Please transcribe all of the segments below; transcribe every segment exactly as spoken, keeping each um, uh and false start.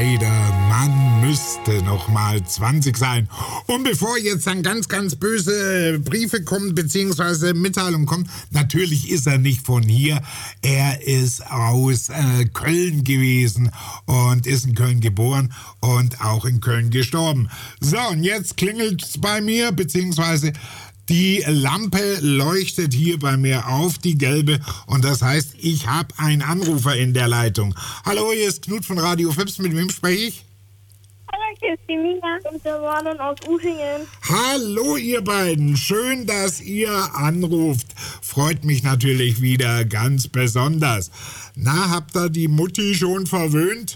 leider, man müsste noch mal zwanzig sein. Und bevor jetzt dann ganz, ganz böse Briefe kommen, beziehungsweise Mitteilungen kommen, natürlich ist er nicht von hier. Er ist aus äh, Köln gewesen und ist in Köln geboren und auch in Köln gestorben. So, und jetzt klingelt's bei mir, beziehungsweise die Lampe leuchtet hier bei mir auf, die gelbe, und das heißt, ich habe einen Anrufer in der Leitung. Hallo, hier ist Knut von Radio Fips, mit wem spreche ich? Hallo, hier ist die Mina und der Marlon aus Uhingen. Hallo ihr beiden, schön, dass ihr anruft. Freut mich natürlich wieder ganz besonders. Na, habt ihr die Mutti schon verwöhnt?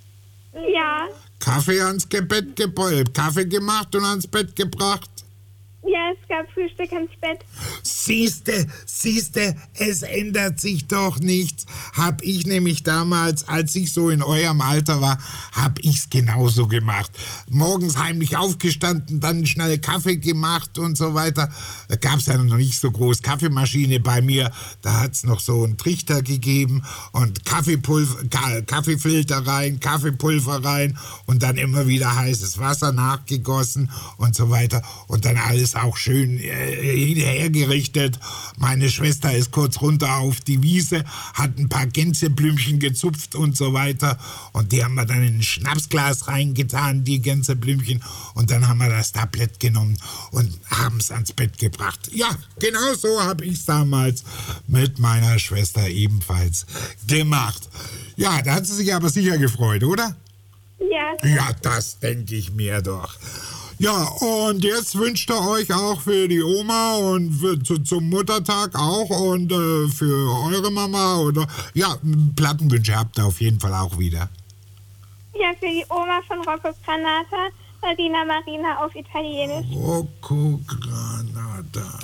Ja. Kaffee ans Bett ge- Kaffee gemacht und ans Bett gebracht? Ja, es gab Frühstück ins Bett. Siehste, siehste, es ändert sich doch nichts. Hab ich nämlich damals, als ich so in eurem Alter war, hab ich's genauso gemacht. Morgens heimlich aufgestanden, dann schnell Kaffee gemacht und so weiter. Da gab's ja noch nicht so groß Kaffeemaschine bei mir. Da hat's noch so einen Trichter gegeben und Kaffeepulver, Ka- Kaffeefilter rein, Kaffeepulver rein und dann immer wieder heißes Wasser nachgegossen und so weiter. Und dann alles auch schön äh, hergerichtet. Meine Schwester ist kurz runter auf die Wiese, hat ein paar Gänseblümchen gezupft und so weiter. Und die haben wir dann in ein Schnapsglas reingetan, die Gänseblümchen. Und dann haben wir das Tablett genommen und haben es ans Bett gebracht. Ja, genau so habe ich es damals mit meiner Schwester ebenfalls gemacht. Ja, da hat sie sich aber sicher gefreut, oder? Ja. Ja, das denke ich mir doch. Ja, und jetzt wünscht ihr euch auch für die Oma und für, zu, zum Muttertag auch und äh, für eure Mama oder ja, Plattenwünsche habt ihr auf jeden Fall auch wieder. Ja, für die Oma von Rocco Granata, Marina Marina auf Italienisch. Rocco Granata.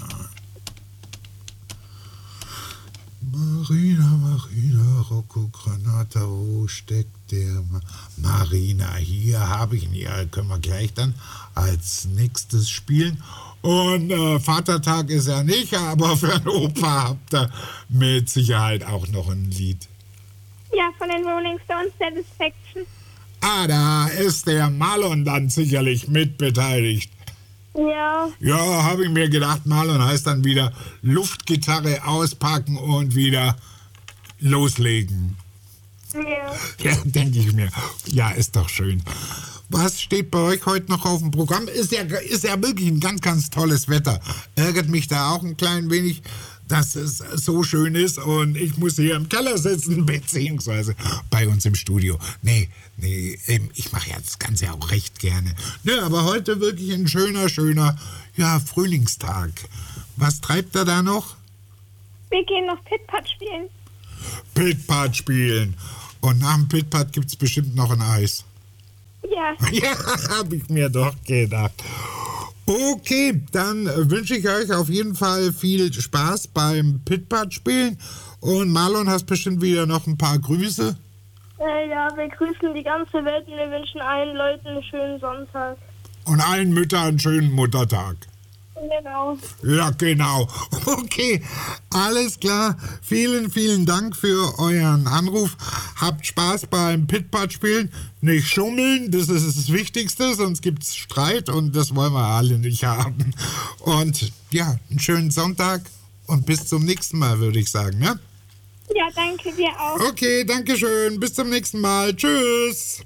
Marina, Marina, Rocco Granata, wo steckt der Ma- Marina? Hier habe ich ihn, ja, können wir gleich dann als nächstes spielen. Und äh, Vatertag ist ja nicht, aber für den Opa habt ihr mit Sicherheit auch noch ein Lied. Ja, von den Rolling Stones, Satisfaction. Ah, da ist der Marlon dann sicherlich mit beteiligt. Ja. Ja, habe ich mir gedacht, Marlon heißt dann wieder Luftgitarre auspacken und wieder loslegen. Ja. Ja, denke ich mir. Ja, ist doch schön. Was steht bei euch heute noch auf dem Programm? Ist ja, ist ja wirklich ein ganz, ganz tolles Wetter. Ärgert mich da auch ein klein wenig, dass es so schön ist und ich muss hier im Keller sitzen, beziehungsweise bei uns im Studio. Nee, nee, ich mache ja das Ganze auch recht gerne. Nee, aber heute wirklich ein schöner, schöner, ja, Frühlingstag. Was treibt er da noch? Wir gehen noch Pit-Pat spielen. Pit-Pat spielen. Und nach dem Pit-Pat gibt es bestimmt noch ein Eis. Ja. Ja, habe ich mir doch gedacht. Okay, dann wünsche ich euch auf jeden Fall viel Spaß beim Pit-Pat spielen. Und Marlon, hast bestimmt wieder noch ein paar Grüße. Äh, ja, wir grüßen die ganze Welt und wir wünschen allen Leuten einen schönen Sonntag. Und allen Müttern einen schönen Muttertag. Genau. Ja, genau. Okay, alles klar. Vielen, vielen Dank für euren Anruf. Habt Spaß beim Pit-Pat spielen. Nicht schummeln, das ist das Wichtigste, sonst gibt es Streit und das wollen wir alle nicht haben. Und ja, einen schönen Sonntag und bis zum nächsten Mal, würde ich sagen, ja? Ja, danke dir auch. Okay, danke schön. Bis zum nächsten Mal. Tschüss.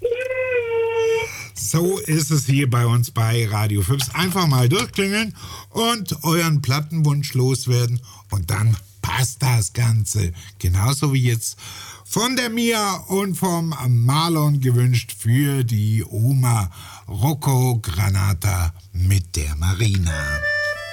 So ist es hier bei uns bei Radio Fips. Einfach mal durchklingeln und euren Plattenwunsch loswerden und dann passt das Ganze. Genauso wie jetzt von der Mia und vom Marlon gewünscht für die Oma Rocco Granata mit der Marina.